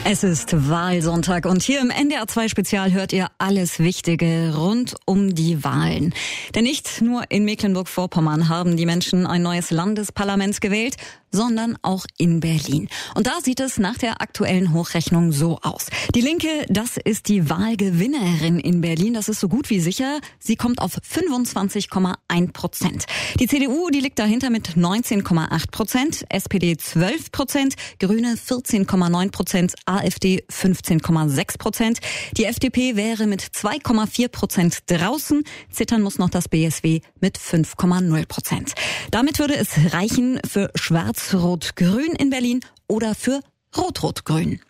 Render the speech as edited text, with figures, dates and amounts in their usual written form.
Es ist Wahlsonntag und hier im NDR 2 Spezial hört ihr alles Wichtige rund um die Wahlen. Denn nicht nur in Mecklenburg-Vorpommern haben die Menschen ein neues Landesparlament gewählt, sondern auch in Berlin. Und da sieht es nach der aktuellen Hochrechnung so aus. Die Linke, das ist die Wahlgewinnerin in Berlin. Das ist so gut wie sicher. Sie kommt auf 25,1%. Die CDU, die liegt dahinter mit 19,8%, SPD 12%, Grüne 14,9%, AfD 15,6%. Die FDP wäre mit 2,4% draußen. Zittern muss noch das BSW mit 5,0%. Damit würde es reichen für Schwarz-Rot-Grün in Berlin oder für Rot-Rot-Grün.